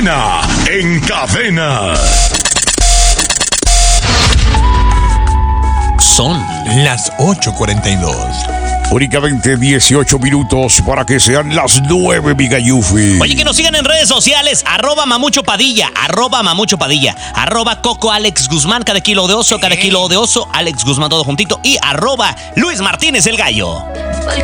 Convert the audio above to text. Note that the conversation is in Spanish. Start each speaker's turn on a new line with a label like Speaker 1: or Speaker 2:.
Speaker 1: Cadena en Cadena.
Speaker 2: Son las 8:42.
Speaker 1: Únicamente 18 minutos para que sean las 9, mi Gayufi.
Speaker 2: Oye, que nos sigan en redes sociales, @mamuchopadilla, @mamuchopadilla, @Coco Alex Guzmán, cada kilo de oso, Alex Guzmán todo juntito, y @Luis Martínez el Gallo.